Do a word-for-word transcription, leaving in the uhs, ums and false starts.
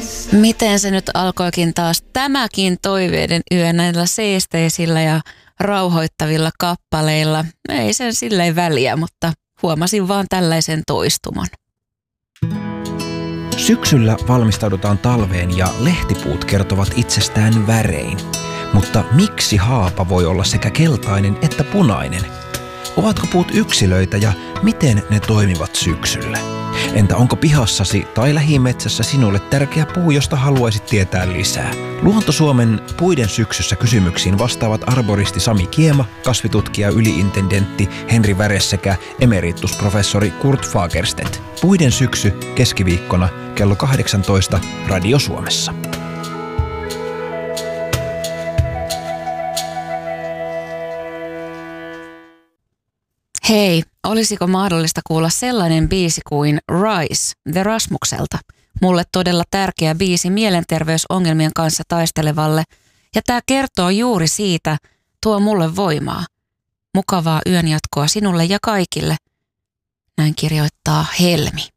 Miten se nyt alkoikin taas tämäkin toiveiden yö näillä seesteisillä ja rauhoittavilla kappaleilla? Ei sen silleen väliä, mutta huomasin vaan tällaisen toistuman. Syksyllä valmistaudutaan talveen ja lehtipuut kertovat itsestään värein. Mutta miksi haapa voi olla sekä keltainen että punainen? Ovatko puut yksilöitä ja miten ne toimivat syksyllä? Entä onko pihassasi tai lähimetsässä sinulle tärkeä puu, josta haluaisit tietää lisää? Luonto-Suomen Puiden syksyssä kysymyksiin vastaavat arboristi Sami Kiema, kasvitutkija yliintendentti Henri Väres sekä emeritusprofessori Kurt Fagerstedt. Puiden syksy keskiviikkona kello kahdeksantoista Radio Suomessa. Hei, olisiko mahdollista kuulla sellainen biisi kuin Rise The Rasmukselta? Mulle todella tärkeä biisi mielenterveysongelmien kanssa taistelevalle, ja tää kertoo juuri siitä, tuo mulle voimaa. Mukavaa yön jatkoa sinulle ja kaikille. Näin kirjoittaa Helmi.